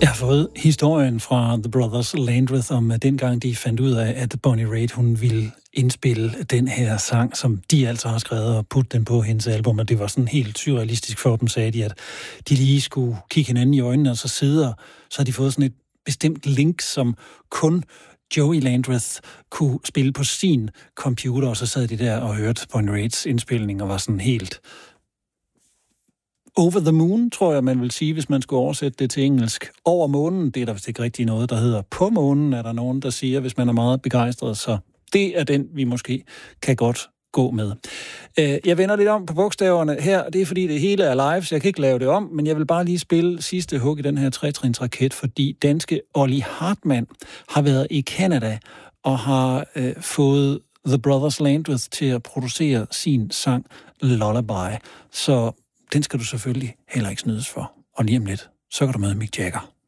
Jeg har fået historien fra The Brothers Landreth om dengang de fandt ud af, at Bonnie Raitt, hun ville indspille den her sang, som de altså har skrevet og putte den på hendes album, og det var sådan helt surrealistisk for dem, sagde de, at de lige skulle kigge hinanden i øjnene og så sidde, så har de fået sådan et bestemt link, som kun Joey Landreth kunne spille på sin computer, og så sad de der og hørte Bonnie Raitt's indspilning og var sådan helt over the moon, tror jeg, man vil sige, hvis man skulle oversætte det til engelsk. Over månen, det er der vist ikke rigtig noget, der hedder. På månen er der nogen, der siger, hvis man er meget begejstret, så det er den, vi måske kan godt gå med. Jeg vender lidt om på bogstaverne her, og det er fordi det hele er live, så jeg kan ikke lave det om, men jeg vil bare lige spille sidste hug i den her 3-trins raket, fordi danske Olli Hartmann har været i Canada og har fået The Brothers Landreth til at producere sin sang Lullaby. Så den skal du selvfølgelig heller ikke snydes for. Og lige om lidt, så kan du møde Mick Jagger.